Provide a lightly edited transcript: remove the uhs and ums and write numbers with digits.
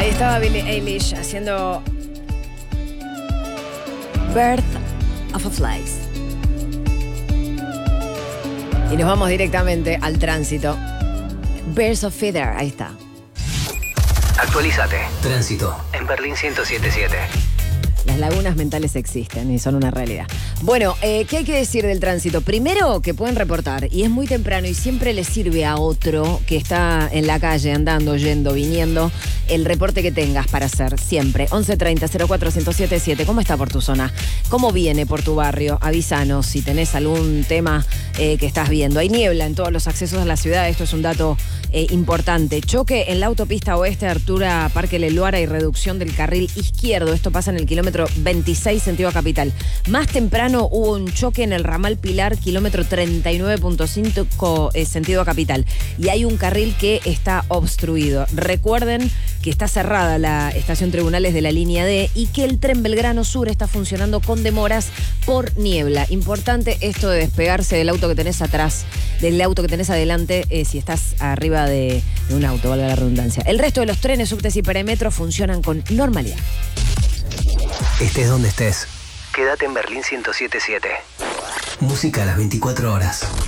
Ahí estaba Billie Eilish haciendo Birth of a Flies. Y nos vamos directamente al tránsito. Birds of Feather, ahí está. Actualízate. Tránsito en Berlín 107.7. Las lagunas mentales existen y son una realidad. Bueno, ¿qué hay que decir del tránsito? Primero, que pueden reportar, y es muy temprano y siempre le sirve a otro que está en la calle, andando, yendo, viniendo, el reporte que tengas para hacer, siempre. 1130-04-1077. ¿Cómo está por tu zona? ¿Cómo viene por tu barrio? Avísanos si tenés algún tema que estás viendo. Hay niebla en todos los accesos a la ciudad, esto es un dato importante. Choque en la autopista oeste, Artura, Parque Leluara y reducción del carril izquierdo. Esto pasa en el kilómetro 26, sentido a Capital. Más temprano hubo un choque en el ramal Pilar, kilómetro 39.5, sentido a Capital. Y hay un carril que está obstruido. Recuerden que está cerrada la estación Tribunales de la línea D y que el tren Belgrano Sur está funcionando con demoras por niebla. Importante esto de despegarse del auto que tenés atrás, del auto que tenés adelante, si estás arriba de un auto, valga la redundancia. El resto de los trenes, subtes y perimetros funcionan con normalidad. Estés donde estés, quédate en Berlín 107.7. Música a las 24 horas.